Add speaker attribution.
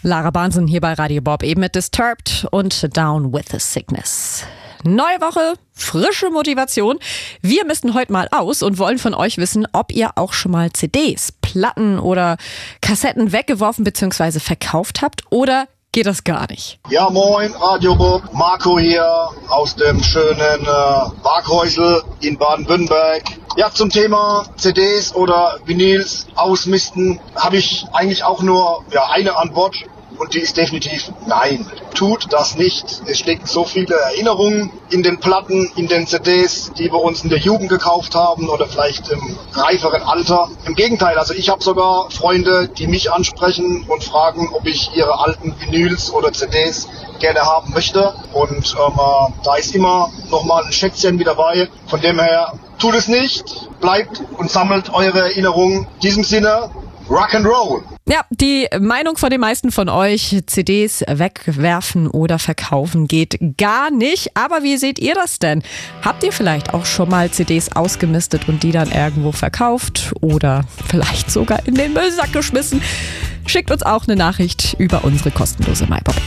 Speaker 1: Lara Bahnsen hier bei Radio Bob, eben mit Disturbed und Down with the Sickness. Neue Woche, frische Motivation. Wir misten heute mal aus und wollen von euch wissen, ob ihr auch schon mal CDs, Platten oder Kassetten weggeworfen bzw. verkauft habt oder geht das gar nicht?
Speaker 2: Ja, moin, Radio Bob. Marco hier aus dem schönen Waghäusel in Baden-Württemberg. Ja, zum Thema CDs oder Vinyls ausmisten habe ich eigentlich auch nur eine Antwort. Und die ist definitiv nein. Tut das nicht. Es stecken so viele Erinnerungen in den Platten, in den CDs, die wir uns in der Jugend gekauft haben oder vielleicht im reiferen Alter. Im Gegenteil, also ich habe sogar Freunde, die mich ansprechen und fragen, ob ich ihre alten Vinyls oder CDs gerne haben möchte. Und da ist immer nochmal ein Schätzchen mit dabei. Von dem her, tut es nicht. Bleibt und sammelt eure Erinnerungen. In diesem Sinne, Rock'n'Roll.
Speaker 1: Ja, die Meinung von den meisten von euch, CDs wegwerfen oder verkaufen geht gar nicht. Aber wie seht ihr das denn? Habt ihr vielleicht auch schon mal CDs ausgemistet und die dann irgendwo verkauft oder vielleicht sogar in den Müllsack geschmissen? Schickt uns auch eine Nachricht über unsere kostenlose MyPop.